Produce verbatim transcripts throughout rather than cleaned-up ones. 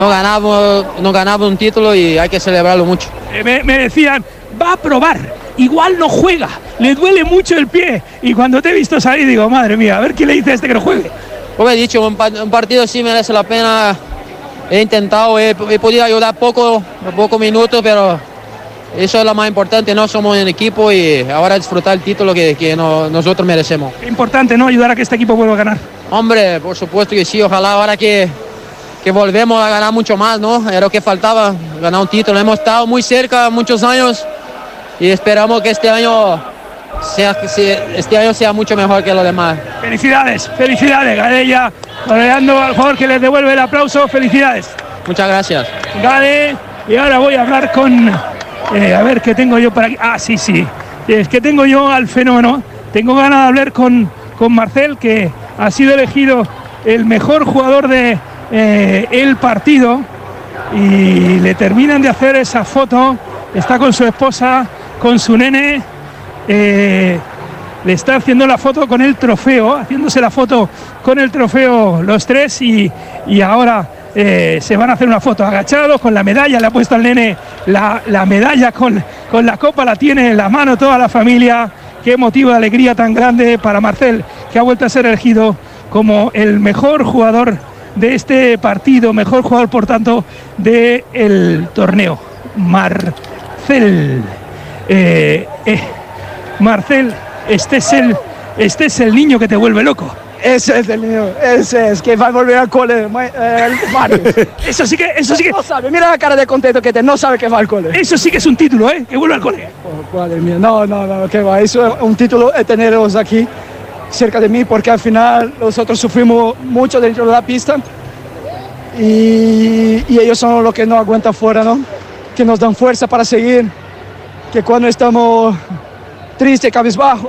No ganamos, no ganamos un título y hay que celebrarlo mucho. Eh, me, me decían, va a probar, igual no juega, le duele mucho el pie. Y cuando te he visto salir digo, madre mía, a ver quién le dice a este que no juegue. Como he dicho, un, un partido sí merece la pena. He intentado, he, he podido ayudar poco, pocos minutos, pero eso es lo más importante, ¿no? Somos un equipo y ahora disfrutar el título que, que no, nosotros merecemos. Qué importante, ¿no? Ayudar a que este equipo vuelva a ganar. Hombre, por supuesto que sí, ojalá ahora que, que volvemos a ganar mucho más, ¿no? Era lo que faltaba, ganar un título. Hemos estado muy cerca muchos años y esperamos que este año sea, este año sea mucho mejor que los demás. Felicidades, felicidades, Gadella, rodeando al jugador que les devuelve el aplauso, felicidades. Muchas gracias. Gade, y ahora voy a hablar con, eh, a ver qué tengo yo para aquí. Ah, sí, sí, es que tengo yo al fenómeno, tengo ganas de hablar con, con Marcel, que ha sido elegido el mejor jugador de eh, el partido y le terminan de hacer esa foto, está con su esposa, con su nene. Eh, le está haciendo la foto con el trofeo, haciéndose la foto con el trofeo los tres y, y ahora eh, se van a hacer una foto agachados con la medalla. Le ha puesto al nene la, la medalla con, con la copa, la tiene en la mano toda la familia. Qué motivo de alegría tan grande para Marcel, que ha vuelto a ser elegido como el mejor jugador de este partido, mejor jugador por tanto del torneo. Marcel eh, eh, Marcel, este es, el, este es el niño que te vuelve loco. Ese es el niño, ese es que va a volver al cole, eh, Mario. Eso sí que, eso sí que... No sabe, mira la cara de contento que te, no sabe que va al cole. Eso sí que es un título, ¿eh? Que vuelve al cole. Oh, madre mía, no, no, no, que va, eso es un título de tenerlos aquí cerca de mí, porque al final nosotros sufrimos mucho dentro de la pista y, y ellos son los que nos aguantan fuera, ¿no? Que nos dan fuerza para seguir, que cuando estamos triste, cabizbajo,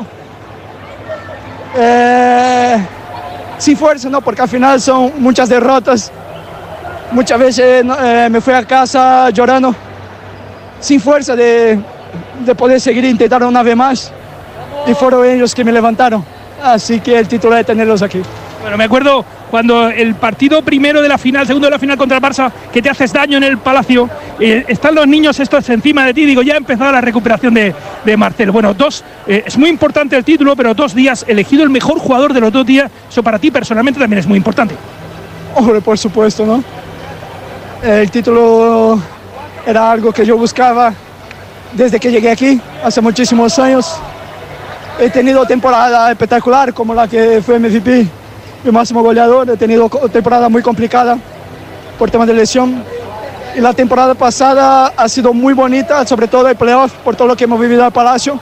eh, sin fuerza, ¿no? Porque al final son muchas derrotas. Muchas veces eh, me fui a casa llorando, sin fuerza de, de poder seguir intentando una vez más. Y fueron ellos que me levantaron. Así que el título de tenerlos aquí. Bueno, me acuerdo cuando el partido primero de la final, segundo de la final contra el Barça, que te haces daño en el Palacio, eh, están los niños estos encima de ti, digo, ya ha empezado la recuperación de, de Marcel. Bueno, dos, eh, es muy importante el título, pero dos días, elegido el mejor jugador de los dos días, eso para ti personalmente también es muy importante. Hombre, por supuesto, ¿no? El título era algo que yo buscaba desde que llegué aquí, hace muchísimos años. He tenido temporada espectacular como la que fue M V P, mi máximo goleador. He tenido temporada muy complicada por temas de lesión. Y la temporada pasada ha sido muy bonita, sobre todo el playoff, por todo lo que hemos vivido al Palacio.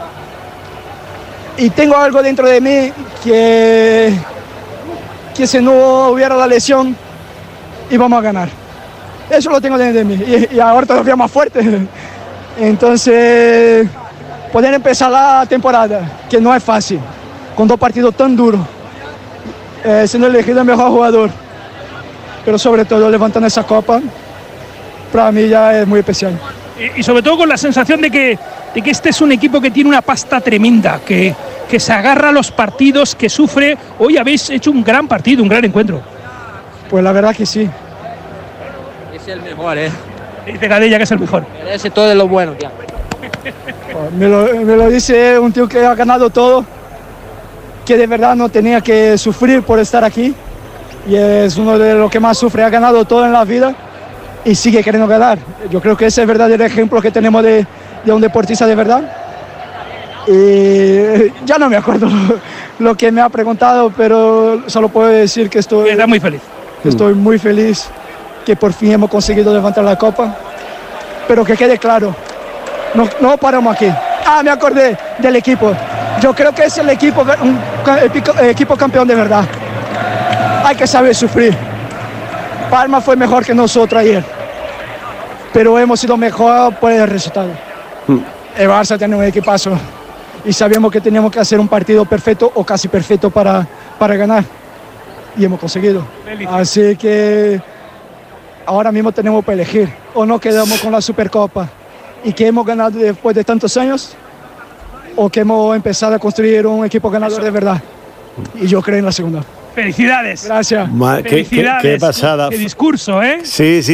Y tengo algo dentro de mí que, que si no hubiera la lesión, íbamos a ganar. Eso lo tengo dentro de mí y, y ahora todavía más fuerte. Entonces, poder empezar la temporada, que no es fácil, con dos partidos tan duros, eh, siendo elegido el mejor jugador, pero sobre todo levantando esa copa, para mí ya es muy especial. Y, y sobre todo con la sensación de que, de que este es un equipo que tiene una pasta tremenda, que, que se agarra a los partidos, que sufre. Hoy habéis hecho un gran partido, un gran encuentro. Pues la verdad que sí. Es el mejor, ¿eh? Dice Gadella que es el mejor. Merece todo lo bueno, tío. Me lo, me lo dice un tío que ha ganado todo, que de verdad no tenía que sufrir por estar aquí. Y es uno de los que más sufre, ha ganado todo en la vida y sigue queriendo ganar. Yo creo que ese es el verdadero ejemplo que tenemos de, de un deportista de verdad. Y ya no me acuerdo lo, lo que me ha preguntado, pero solo puedo decir que estoy, Está muy feliz. que estoy muy feliz, que por fin hemos conseguido levantar la copa. Pero que quede claro, no, no paramos aquí. Ah, me acordé del equipo. Yo creo que es el equipo, un el equipo campeón de verdad. Hay que saber sufrir. Parma fue mejor que nosotros ayer, pero hemos sido mejor por el resultado. Mm. El Barça tiene un equipazo y sabíamos que teníamos que hacer un partido perfecto o casi perfecto para, para ganar. Y hemos conseguido. Feliz. Así que ahora mismo tenemos para elegir. O no quedamos con la Supercopa y que hemos ganado después de tantos años, o que hemos empezado a construir un equipo ganador de verdad. Y yo creo en la segunda. Felicidades. Gracias. Ma- qué, qué- Felicidades. qué pasada. Qué discurso, ¿eh? Sí, sí.